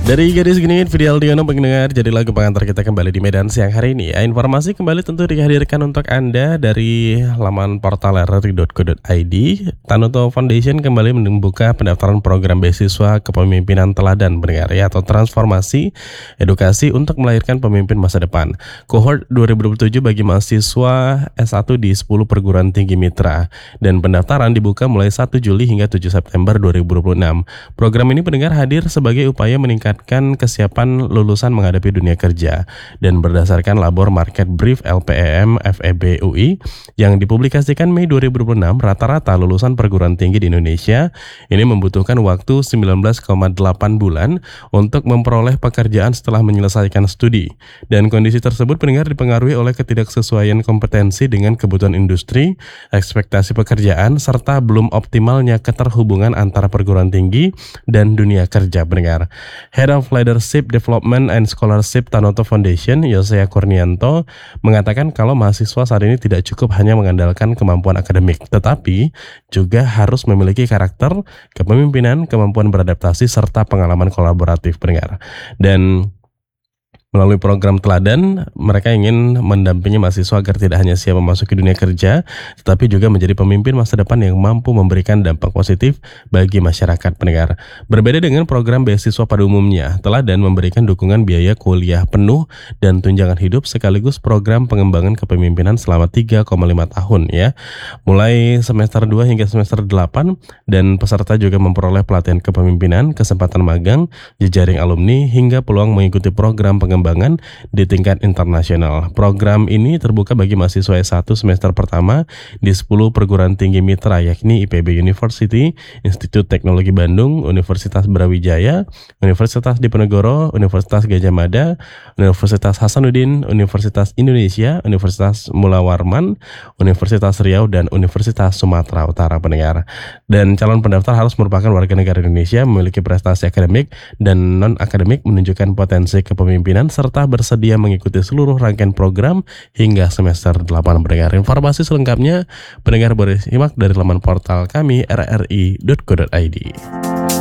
Dari Gadis Genit, Video Aldiono pendengar, jadi lagu pengantar kita kembali di Medan siang hari ini ya. Informasi kembali tentu dihadirkan untuk Anda dari laman portal rri.co.id. Tanoto Foundation kembali membuka pendaftaran program beasiswa kepemimpinan teladan pendengar ya, atau transformasi edukasi untuk melahirkan pemimpin masa depan. Cohort 2027 bagi mahasiswa S1 di 10 perguruan tinggi mitra. Dan pendaftaran dibuka mulai 1 Juli hingga 7 September 2026. Program ini pendengar hadir sebagai upaya meningkatkan kesiapan lulusan menghadapi dunia kerja dan berdasarkan labor market brief LPEM FEB UI yang dipublikasikan Mei 2026, rata-rata lulusan perguruan tinggi di Indonesia ini membutuhkan waktu 19,8 bulan untuk memperoleh pekerjaan setelah menyelesaikan studi, dan kondisi tersebut pendengar dipengaruhi oleh ketidaksesuaian kompetensi dengan kebutuhan industri, ekspektasi pekerjaan, serta belum optimalnya keterhubungan antara perguruan tinggi dan dunia kerja pendengar. Head of Leadership Development and Scholarship Tanoto Foundation, Yosea Kurnianto, mengatakan kalau mahasiswa saat ini tidak cukup hanya mengandalkan kemampuan akademik, tetapi juga harus memiliki karakter, kepemimpinan, kemampuan beradaptasi, serta pengalaman kolaboratif pendengar. Dan melalui program teladan, mereka ingin mendampingi mahasiswa agar tidak hanya siap memasuki dunia kerja, tetapi juga menjadi pemimpin masa depan yang mampu memberikan dampak positif bagi masyarakat pendengar. Berbeda dengan program beasiswa pada umumnya, teladan memberikan dukungan biaya kuliah penuh dan tunjangan hidup sekaligus program pengembangan kepemimpinan selama 3,5 tahun ya. Mulai semester 2 hingga semester 8, dan peserta juga memperoleh pelatihan kepemimpinan, kesempatan magang, jejaring alumni, hingga peluang mengikuti program pengembangan di tingkat internasional. Program ini terbuka bagi mahasiswa S1 semester pertama di 10 perguruan tinggi mitra, yakni IPB University, Institut Teknologi Bandung, Universitas Brawijaya, Universitas Diponegoro, Universitas Gadjah Mada, Universitas Hasanuddin, Universitas Indonesia, Universitas Mula Warman, Universitas Riau, dan Universitas Sumatera Utara pendengar. Dan calon pendaftar harus merupakan warga negara Indonesia, memiliki prestasi akademik dan non-akademik, menunjukkan potensi kepemimpinan, serta bersedia mengikuti seluruh rangkaian program hingga semester 8 pendengar. Informasi selengkapnya pendengar boleh simak dari laman portal kami rri.co.id.